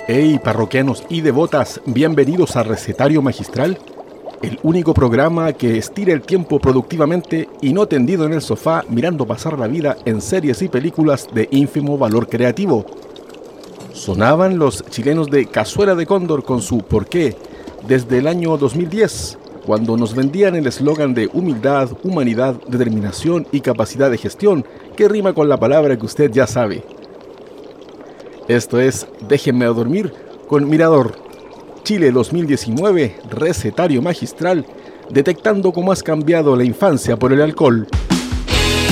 Hey parroquianos y devotas, bienvenidos a Recetario Magistral, el único programa que estira el tiempo productivamente y no tendido en el sofá mirando pasar la vida en series y películas de ínfimo valor creativo. Sonaban los chilenos de Cazuela de Cóndor con su ¿Por qué? Desde el año 2010, cuando nos vendían el eslogan de humildad, humanidad, determinación y capacidad de gestión, que rima con la palabra que usted ya sabe. Esto es Déjenme a dormir con Mirador. Chile 2019, Recetario Magistral, detectando cómo has cambiado la infancia por el alcohol.